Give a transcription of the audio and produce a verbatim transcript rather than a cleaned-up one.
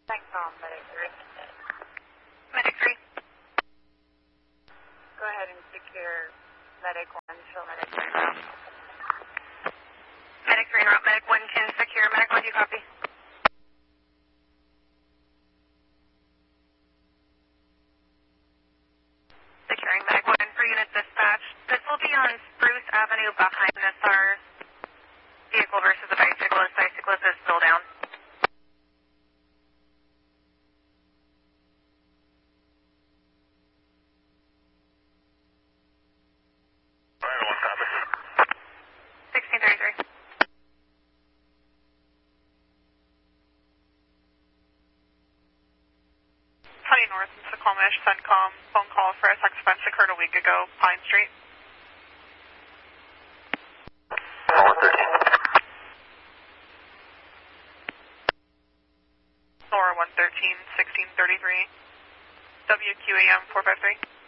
CENTCOM, Medic three. Medic three. Go ahead and secure Medic one, show Medic three. Medic three en route. Medic one can secure. Medic one, do you copy? Securing Medic one for unit dispatch. This will be on Spruce Avenue behind us. Our vehicle versus a bicyclist. Bicyclist is still down. sixteen thirty-three. Honey North and Suquamish, CENTCOM, phone call for a sex offense occurred a week ago, Pine Street. one thirteen. Nora one thirteen, sixteen thirty-three, W Q A M four five three.